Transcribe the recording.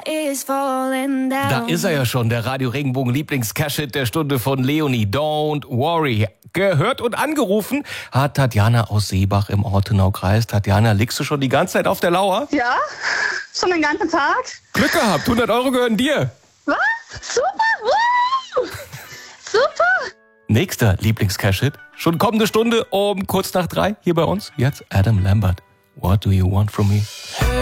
Da ist er ja schon, der Radio Regenbogen Lieblings-Cash-Hit der Stunde von Leonie. Don't worry. Gehört und angerufen hat Tatjana aus Seebach im Ortenaukreis. Tatjana, liegst du schon die ganze Zeit auf der Lauer? Ja, schon den ganzen Tag. Glück gehabt, 100 Euro gehören dir. Was? Super! Woo! Super! Nächster Lieblings-Cash-Hit. Schon kommende Stunde um kurz nach 3 hier bei uns. Jetzt Adam Lambert. What do you want from me?